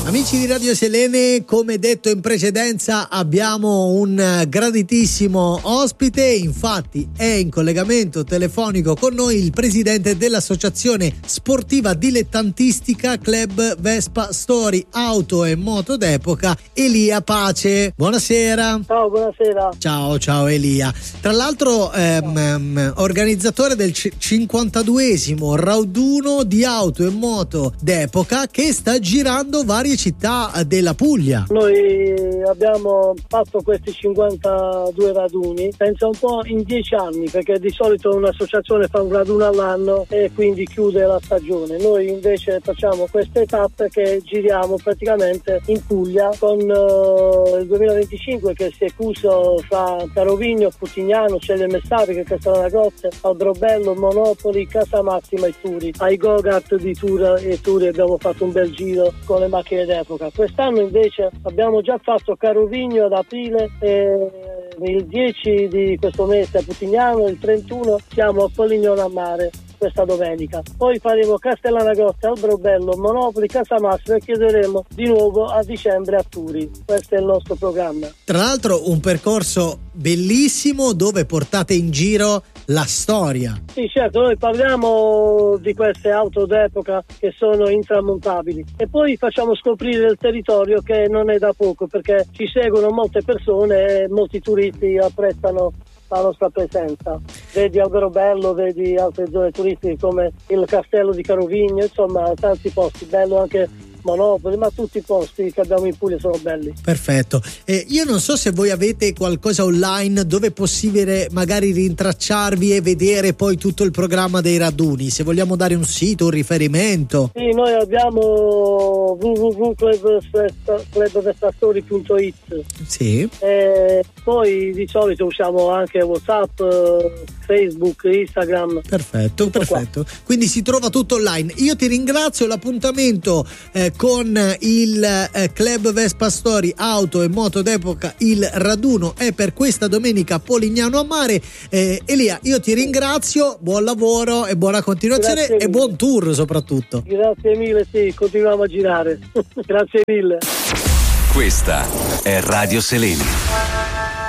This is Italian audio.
Amici di Radio Selene, come detto in precedenza abbiamo un graditissimo ospite, infatti è in collegamento telefonico con noi il presidente dell'associazione sportiva dilettantistica Club Vespa Story Auto e Moto d'Epoca, Elia Pace. Buonasera. Ciao, buonasera. Ciao Elia. Tra l'altro organizzatore del 52esimo raduno di auto e moto d'epoca che sta girando varie città della Puglia. Noi abbiamo fatto questi 52 raduni, pensa un po' in 10 anni, perché di solito un'associazione fa un raduno all'anno e quindi chiude la stagione. Noi invece facciamo queste tappe che giriamo praticamente in Puglia con il 2025 che si è chiuso fra Carovigno, Putignano, Celle Messapiche, Castellanagrotte, Alberobello, Monopoli, Casamassima e Turi. Ai Go-Kart di Turi abbiamo fatto un bel giro con le macchine d'epoca. Quest'anno invece abbiamo già fatto Carovigno ad aprile e il 10 di questo mese a Putignano, il 31 siamo a Polignano a Mare questa domenica. Poi faremo Castellanagrotte, Alberobello, Monopoli, Casamassima e chiuderemo di nuovo a dicembre a Turi. Questo è il nostro programma. Tra l'altro un percorso bellissimo dove portate in giro la storia. Sì, certo, noi parliamo di queste auto d'epoca che sono intramontabili e poi facciamo scoprire il territorio che non è da poco, perché ci seguono molte persone e molti turisti apprezzano la nostra presenza. Vedi Alberobello, vedi altre zone turistiche come il castello di Carovigno, insomma tanti posti, bello anche Monopoli, ma tutti i posti che abbiamo in Puglia sono belli. Perfetto. Io non so se voi avete qualcosa online dove è possibile magari rintracciarvi e vedere poi tutto il programma dei raduni, se vogliamo dare un sito, un riferimento. Sì, noi abbiamo www.clubvestastory.it. Sì. Poi di solito usiamo anche WhatsApp, Facebook, Instagram. Perfetto. Quindi si trova tutto online. Io ti ringrazio, l'appuntamento con il Club Vespa Story Auto e Moto d'Epoca, il raduno è per questa domenica a Polignano a Mare. Elia, io ti ringrazio, buon lavoro e buona continuazione e buon tour soprattutto. Grazie mille, sì, continuiamo a girare. Grazie mille. Questa è Radio Selene.